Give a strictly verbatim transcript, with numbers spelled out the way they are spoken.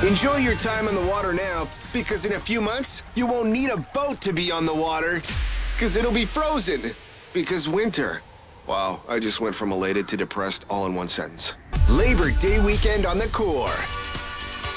Enjoy your time on the water now, because in a few months, you won't need a boat to be on the water, because it'll be frozen, because winter. Wow, I just went from elated to depressed all in one sentence. Labor Day weekend on the Core.